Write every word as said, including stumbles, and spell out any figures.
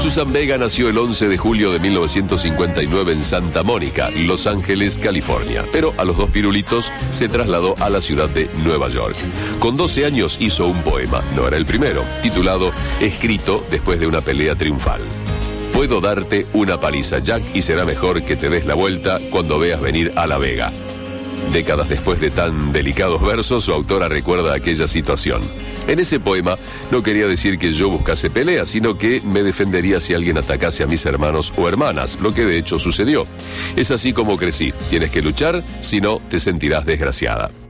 Susan Vega nació el once de julio de mil novecientos cincuenta y nueve en Santa Mónica, Los Ángeles, California. Pero a los dos pirulitos se trasladó a la ciudad de Nueva York. Con doce años hizo un poema, no era el primero, titulado Escrito después de una pelea triunfal. Puedo darte una paliza, Jack, y será mejor que te des la vuelta cuando veas venir a La Vega. Décadas después de tan delicados versos, su autora recuerda aquella situación. En ese poema no quería decir que yo buscase pelea, sino que me defendería si alguien atacase a mis hermanos o hermanas, lo que de hecho sucedió. Es así como crecí. Tienes que luchar, si no te sentirás desgraciada.